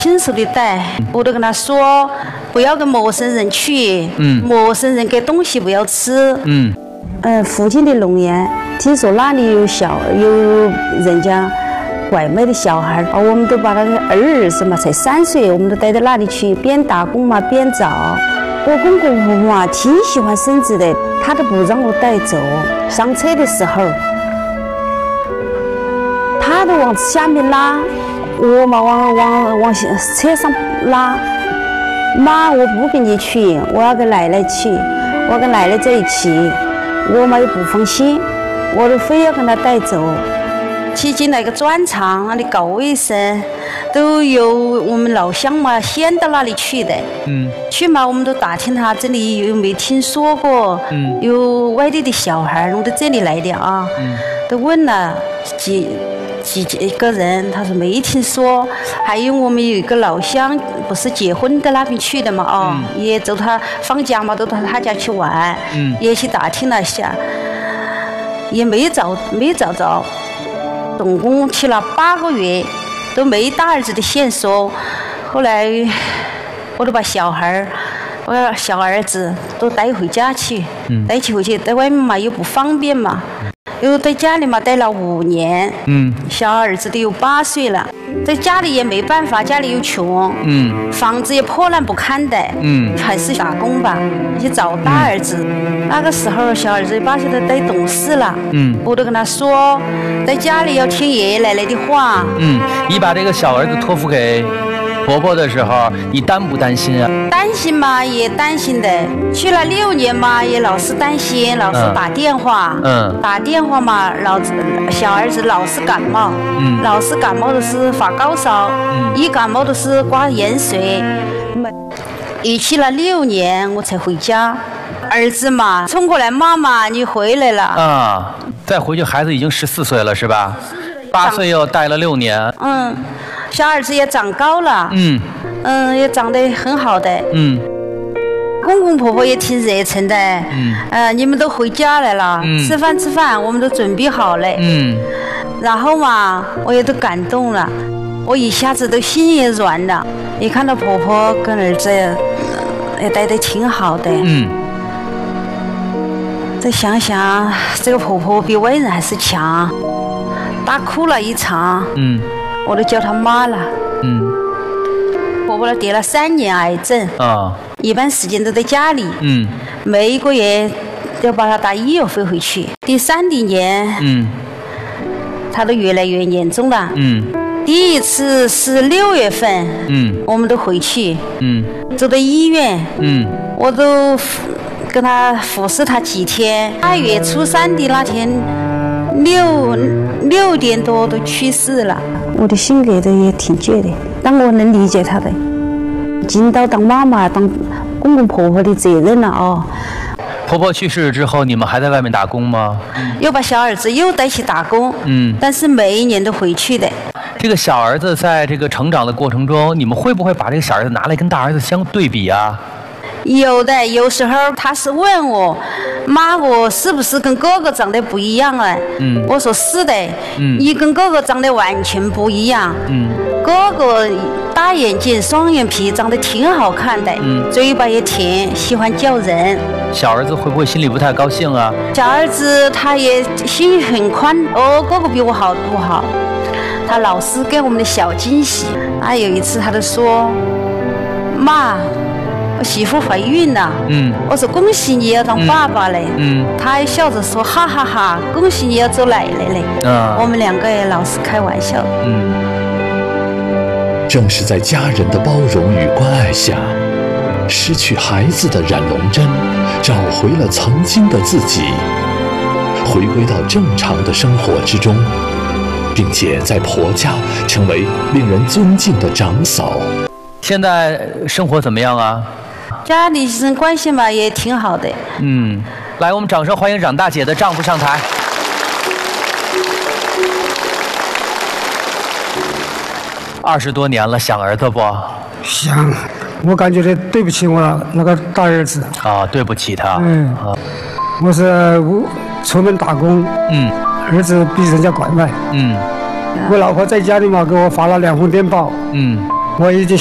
亲手的带，我都跟他说，不要跟陌生人去，陌生人给东西不要吃，附近的农园，听说那里有人家拐卖的小孩，我们都把那个儿子嘛，才3岁，我们都带到那里去，边打工嘛边找。我公公婆婆啊，挺喜欢孙子的，他都不让我带走。上车的时候，他都往下面拉，我嘛往车上拉。妈，我不跟你去，我要跟奶奶去，我跟奶奶在一起。我嘛又不放心，我都非要跟他带走。去进那个砖厂，那里搞卫生，都有我们老乡嘛，先到那里去的。去嘛，我们都打听他这里有没听说过，有外地的小孩弄到这里来的啊。都问了几个人，他说没听说。还有我们有一个老乡，不是结婚到那边去的嘛，也走他放假嘛，都到他家去玩，也去打听了一下，也没找着。总共去了8个月，都没大儿子的线索。后来我都把我小儿子都带回家去，带起回去，在外面嘛又不方便嘛，又在家里嘛待了5年。小儿子都有8岁了，在家里也没办法，家里又穷，房子也破烂不堪的，还是打工吧，去找大儿子。那个时候小儿子8岁都带懂事了，我都跟他说，在家里要听爷爷奶奶的话。 你把这个小儿子托付给婆婆的时候，你担不担心啊？ 担心嘛，也担心的。去了6年嘛，也老是担心，老是打电话。打电话嘛，小儿子老是感冒，老是感冒的是发高烧，一感冒的是刮盐水。也去了6年，我才回家。儿子嘛，冲过来，妈妈，你回来了。 再回去，孩子已经14岁了，是吧？8岁又带了6年。 小儿子也长高了，也长得很好的，公公婆婆也挺热情的，你们都回家来了，吃饭，我们都准备好了，然后嘛，我也都感动了，我一下子都心也软了，一看到婆婆跟儿子也待得挺好的，再想想这个婆婆比外人还是强，大哭了一场，我都叫她妈了。婆婆得了3年癌症，一般时间都在家里，每一个月都把她打医药费回去。第3年，她都越来越严重了。第一次是6月份，我们都回去，走到医院，我都跟她服侍她几天。8月初3的那天，6点多都去世了。我的性格的也挺倔的，但我能理解他的，尽到当妈妈、当公公婆婆的责任了。 婆婆去世之后，你们还在外面打工吗？ 又把小儿子又带去打工，但是每一年都回去的。 这个小儿子在这个成长的过程中，你们会不会把这个小儿子拿来跟大儿子相对比啊？ 有的，有时候他是问我，妈，我是不是跟哥哥长得不一样啊？我说是的，你跟哥哥长得完全不一样。哥哥大眼睛、双眼皮，长得挺好看的，嘴巴也甜，喜欢叫人。 小儿子会不会心里不太高兴啊？ 小儿子他也心很宽，哥哥比我好多好，他老是给我们的小惊喜。有一次他就说，妈，我媳妇怀孕了，我说恭喜你要当爸爸嘞，他还笑着说哈哈哈，恭喜你要做奶奶嘞，我们2个也老是开玩笑。 正是在家人的包容与关爱下，失去孩子的冉龙珍找回了曾经的自己，回归到正常的生活之中，并且在婆家成为令人尊敬的长嫂。 现在生活怎么样啊？ 家里人关系嘛也挺好的。 来，我们掌声欢迎冉大姐的丈夫上台。20多年了，想儿子不？ 想，我感觉对不起我那个大儿子。 对不起他。 我是出门打工，儿子被人家拐卖，我老婆在家里嘛给我发了2封电报， 我已经